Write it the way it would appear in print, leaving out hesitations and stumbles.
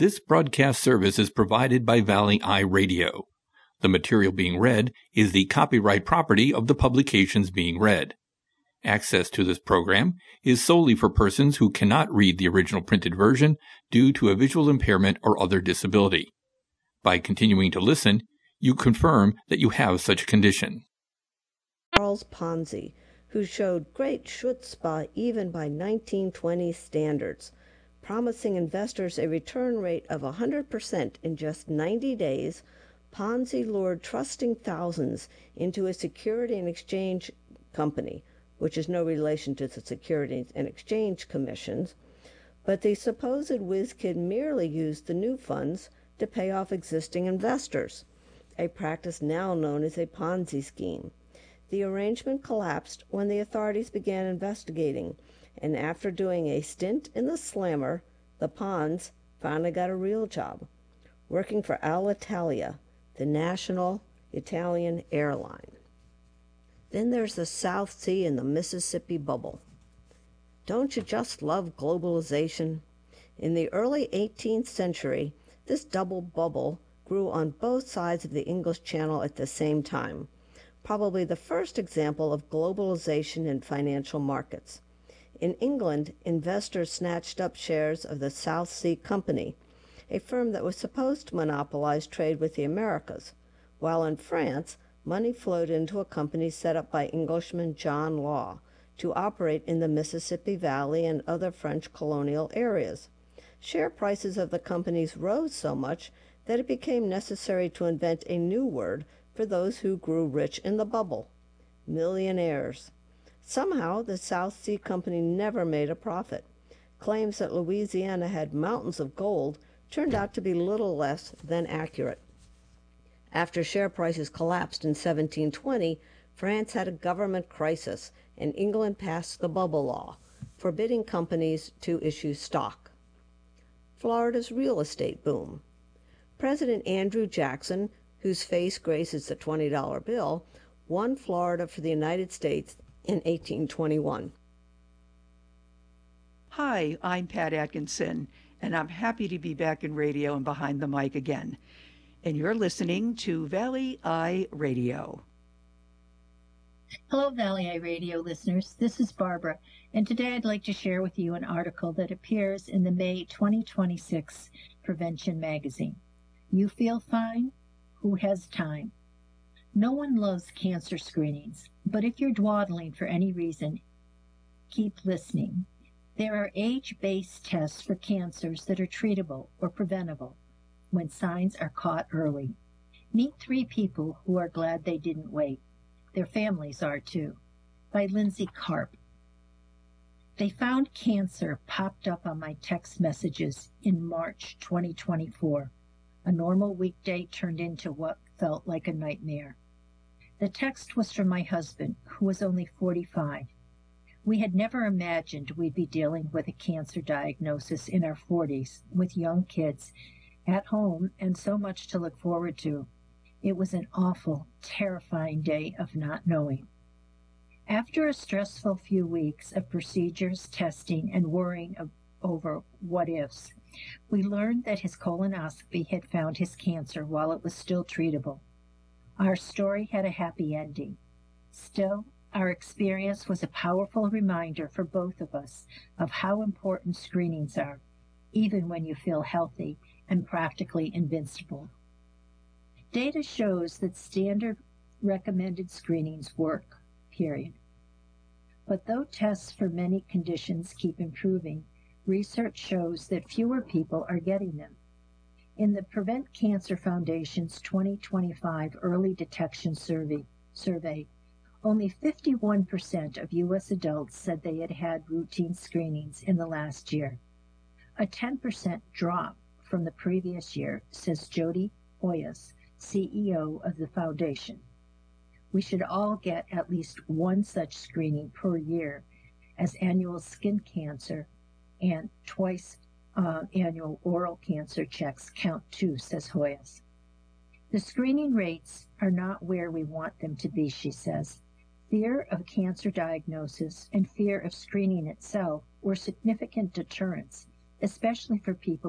This broadcast service is provided by Valley Eye Radio. The material being read is the copyright property of the publications being read. Access to this program is solely for persons who cannot read the original printed version due to a visual impairment or other disability. By continuing to listen, you confirm that you have such a condition. Charles Ponzi, who showed great chutzpah even by 1920 standards, promising investors a return rate of 100% in just 90 days, Ponzi lured trusting thousands into a Security and Exchange Company, which is no relation to the Securities and Exchange Commissions, but the supposed whiz kid merely used the new funds to pay off existing investors, a practice now known as a Ponzi scheme. The arrangement collapsed when the authorities began investigating, and after doing a stint in the slammer, the Pons finally got a real job, working for Alitalia, the national Italian airline. Then there's the South Sea and the Mississippi bubble. Don't you just love globalization? In the early 18th century, this double bubble grew on both sides of the English Channel at the same time, probably the first example of globalization in financial markets. In England, investors snatched up shares of the South Sea Company, a firm that was supposed to monopolize trade with the Americas, while in France, money flowed into a company set up by Englishman John Law to operate in the Mississippi Valley and other French colonial areas. Share prices of the companies rose so much that it became necessary to invent a new word for those who grew rich in the bubble: millionaires. Somehow, the South Sea Company never made a profit. Claims that Louisiana had mountains of gold turned out to be little less than accurate. After share prices collapsed in 1720, France had a government crisis, and England passed the Bubble Law, forbidding companies to issue stock. Florida's real estate boom. President Andrew Jackson, whose face graces the $20 bill, won Florida for the United States in 1821. Hi, I'm Pat Atkinson, and I'm happy to be back in radio and behind the mic again. And you're listening to Valley Eye Radio. Hello, Valley Eye Radio listeners. This is Barbara, and today I'd like to share with you an article that appears in the May 2026 Prevention Magazine. You feel fine? Who has time? No one loves cancer screenings, but if you're dawdling for any reason, keep listening. There are age-based tests for cancers that are treatable or preventable when signs are caught early. Meet 3 people who are glad they didn't wait. Their families are too. By Lindsay Karp. They found cancer popped up on my text messages in March 2024. A normal weekday turned into what felt like a nightmare. The text was from my husband, who was only 45. We had never imagined we'd be dealing with a cancer diagnosis in our 40s, with young kids, at home, and so much to look forward to. It was an awful, terrifying day of not knowing. After a stressful few weeks of procedures, testing, and worrying over what-ifs, we learned that his colonoscopy had found his cancer while it was still treatable. Our story had a happy ending. Still, our experience was a powerful reminder for both of us of how important screenings are, even when you feel healthy and practically invincible. Data shows that standard recommended screenings work, period. But though tests for many conditions keep improving, research shows that fewer people are getting them. In the Prevent Cancer Foundation's 2025 Early Detection Survey, only 51% of U.S. adults said they had had routine screenings in the last year. A 10% drop from the previous year, says Jody Hoyas, CEO of the foundation. We should all get at least one such screening per year, as annual skin cancer and twice annual oral cancer checks count too, says Hoyas. The screening rates are not where we want them to be, she says. Fear of cancer diagnosis and fear of screening itself were significant deterrents, especially for people